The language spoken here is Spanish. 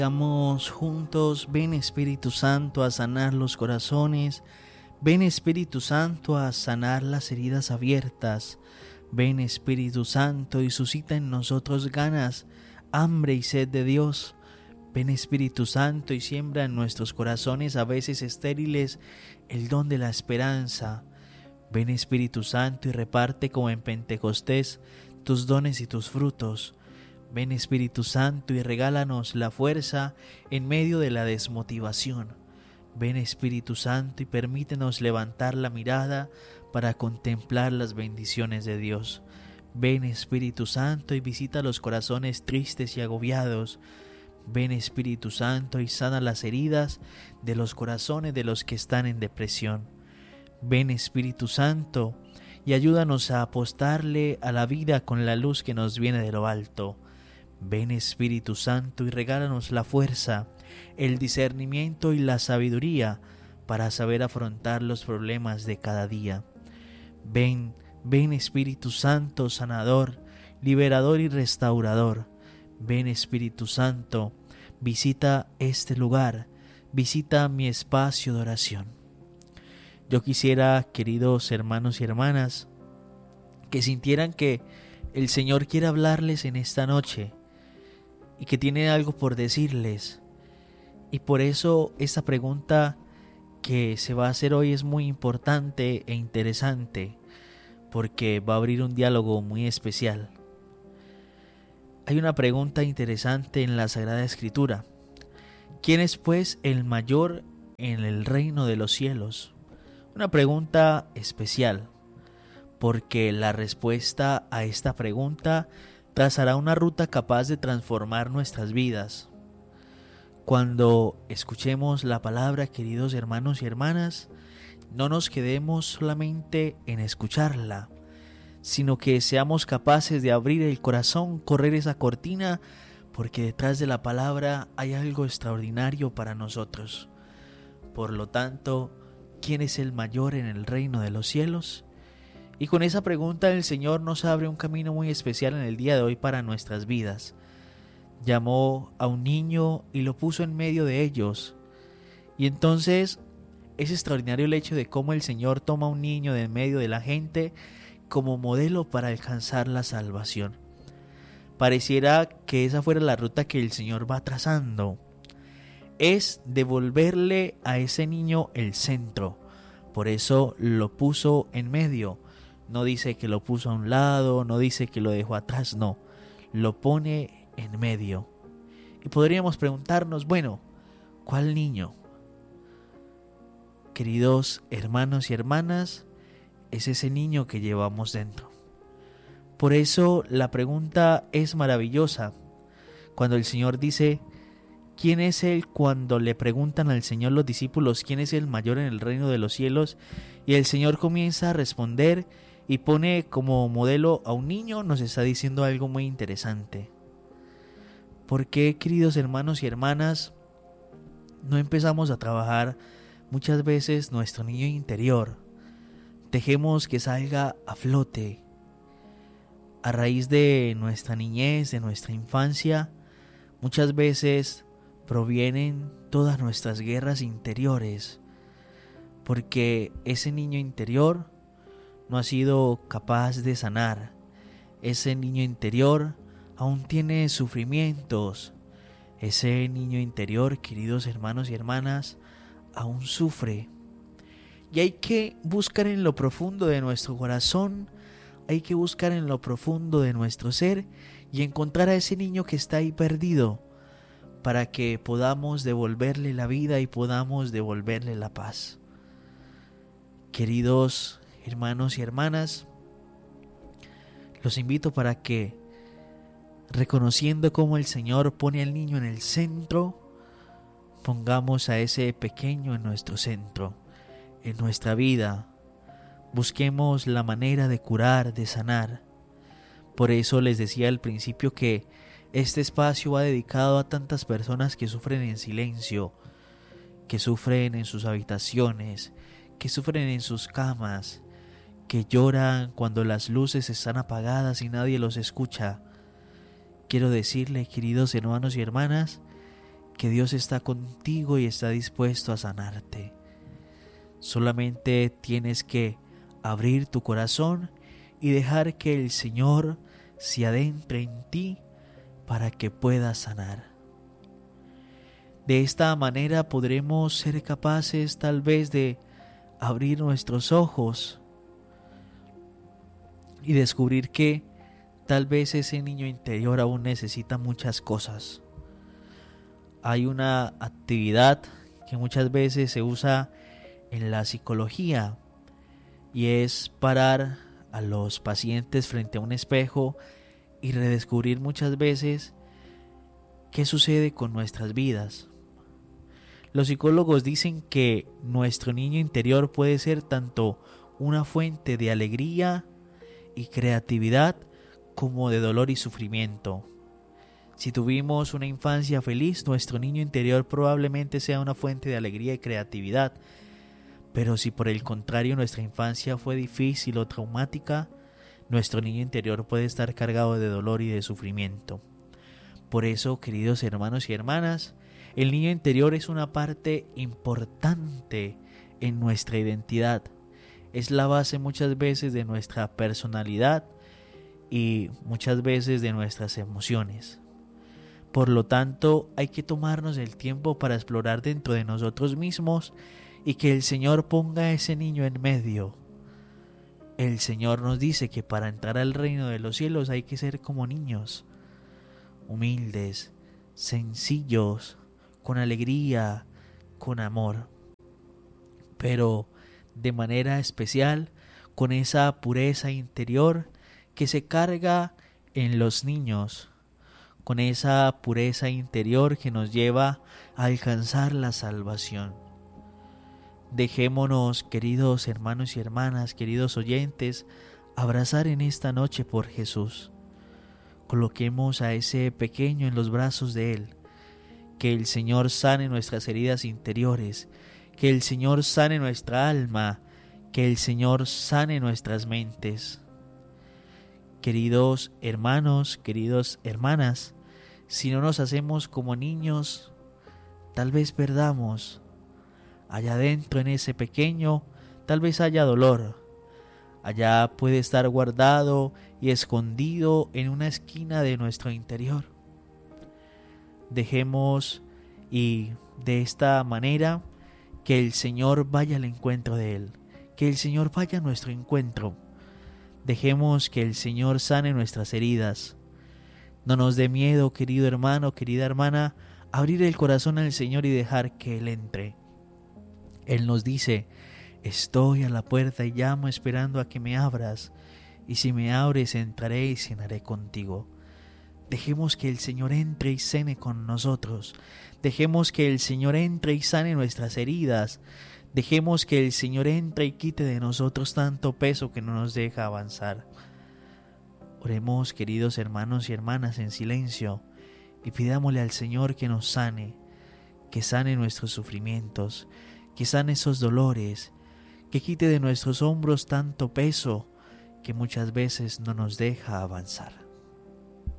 Vamos juntos, ven Espíritu Santo a sanar los corazones, ven Espíritu Santo a sanar las heridas abiertas, ven Espíritu Santo y suscita en nosotros ganas, hambre y sed de Dios. Ven Espíritu Santo y siembra en nuestros corazones a veces estériles el don de la esperanza. Ven Espíritu Santo y reparte como en Pentecostés tus dones y tus frutos. Ven Espíritu Santo y regálanos la fuerza en medio de la desmotivación. Ven Espíritu Santo y permítenos levantar la mirada para contemplar las bendiciones de Dios. Ven Espíritu Santo y visita los corazones tristes y agobiados. Ven Espíritu Santo y sana las heridas de los corazones de los que están en depresión. Ven Espíritu Santo y ayúdanos a apostarle a la vida con la luz que nos viene de lo alto. Ven Espíritu Santo y regálanos la fuerza, el discernimiento y la sabiduría para saber afrontar los problemas de cada día. Ven Espíritu Santo sanador, liberador y restaurador. Ven Espíritu Santo, visita este lugar, visita mi espacio de oración. Yo quisiera, queridos hermanos y hermanas, que sintieran que el Señor quiere hablarles en esta noche y que tiene algo por decirles. Y por eso esta pregunta que se va a hacer hoy es muy importante e interesante, porque va a abrir un diálogo muy especial. Hay una pregunta interesante en la Sagrada Escritura. ¿Quién es pues el mayor en el reino de los cielos? Una pregunta especial, porque la respuesta a esta pregunta trazará una ruta capaz de transformar nuestras vidas. Cuando escuchemos la palabra, queridos hermanos y hermanas, no nos quedemos solamente en escucharla, sino que seamos capaces de abrir el corazón, correr esa cortina, porque detrás de la palabra hay algo extraordinario para nosotros. Por lo tanto, ¿quién es el mayor en el reino de los cielos? Y con esa pregunta el Señor nos abre un camino muy especial en el día de hoy para nuestras vidas. Llamó a un niño y lo puso en medio de ellos. Y entonces es extraordinario el hecho de cómo el Señor toma a un niño de en medio de la gente como modelo para alcanzar la salvación. Pareciera que esa fuera la ruta que el Señor va trazando. Es devolverle a ese niño el centro. Por eso lo puso en medio. No dice que lo puso a un lado, no dice que lo dejó atrás, no. Lo pone en medio. Y podríamos preguntarnos, bueno, ¿cuál niño? Queridos hermanos y hermanas, es ese niño que llevamos dentro. Por eso la pregunta es maravillosa. Cuando el Señor dice, ¿quién es Él? Cuando le preguntan al Señor los discípulos, ¿quién es el mayor en el reino de los cielos? Y el Señor comienza a responder y pone como modelo a un niño, nos está diciendo algo muy interesante. ¿Por qué, queridos hermanos y hermanas, no empezamos a trabajar muchas veces nuestro niño interior? Dejemos que salga a flote. A raíz de nuestra niñez, de nuestra infancia, muchas veces provienen todas nuestras guerras interiores, porque ese niño interior no ha sido capaz de sanar. Ese niño interior aún tiene sufrimientos. Ese niño interior, queridos hermanos y hermanas, aún sufre. Y hay que buscar en lo profundo de nuestro corazón, hay que buscar en lo profundo de nuestro ser y encontrar a ese niño que está ahí perdido, para que podamos devolverle la vida y podamos devolverle la paz. Queridos hermanos y hermanas, los invito para que, reconociendo cómo el Señor pone al niño en el centro, pongamos a ese pequeño en nuestro centro, en nuestra vida. Busquemos la manera de curar, de sanar. Por eso les decía al principio que este espacio va dedicado a tantas personas que sufren en silencio, que sufren en sus habitaciones, que sufren en sus camas, que lloran cuando las luces están apagadas y nadie los escucha. Quiero decirle, queridos hermanos y hermanas, que Dios está contigo y está dispuesto a sanarte. Solamente tienes que abrir tu corazón y dejar que el Señor se adentre en ti para que puedas sanar. De esta manera podremos ser capaces tal vez de abrir nuestros ojos y descubrir que tal vez ese niño interior aún necesita muchas cosas. Hay una actividad que muchas veces se usa en la psicología y es parar a los pacientes frente a un espejo y redescubrir muchas veces qué sucede con nuestras vidas. Los psicólogos dicen que nuestro niño interior puede ser tanto una fuente de alegría y creatividad como de dolor y sufrimiento. Si tuvimos una infancia feliz, nuestro niño interior probablemente sea una fuente de alegría y creatividad. Pero si por el contrario nuestra infancia fue difícil o traumática, nuestro niño interior puede estar cargado de dolor y de sufrimiento. Por eso, queridos hermanos y hermanas, el niño interior es una parte importante en nuestra identidad. Es la base muchas veces de nuestra personalidad y muchas veces de nuestras emociones. Por lo tanto, hay que tomarnos el tiempo para explorar dentro de nosotros mismos y que el Señor ponga a ese niño en medio. El Señor nos dice que para entrar al reino de los cielos hay que ser como niños, humildes, sencillos, con alegría, con amor, pero de manera especial con esa pureza interior que se carga en los niños, con esa pureza interior que nos lleva a alcanzar la salvación. Dejémonos, queridos hermanos y hermanas, queridos oyentes, abrazar en esta noche por Jesús. Coloquemos a ese pequeño en los brazos de Él. Que el Señor sane nuestras heridas interiores, que el Señor sane nuestra alma, que el Señor sane nuestras mentes. Queridos hermanos, queridas hermanas, si no nos hacemos como niños, tal vez perdamos. Allá adentro en ese pequeño, tal vez haya dolor. Allá puede estar guardado y escondido en una esquina de nuestro interior. Dejemos y de esta manera que el Señor vaya al encuentro de Él, que el Señor vaya a nuestro encuentro. Dejemos que el Señor sane nuestras heridas. No nos dé miedo, querido hermano, querida hermana, abrir el corazón al Señor y dejar que Él entre. Él nos dice: estoy a la puerta y llamo esperando a que me abras, y si me abres entraré y cenaré contigo. Dejemos que el Señor entre y cene con nosotros. Dejemos que el Señor entre y sane nuestras heridas. Dejemos que el Señor entre y quite de nosotros tanto peso que no nos deja avanzar. Oremos, queridos hermanos y hermanas, en silencio y pidámosle al Señor que nos sane, que sane nuestros sufrimientos, que sane esos dolores, que quite de nuestros hombros tanto peso que muchas veces no nos deja avanzar.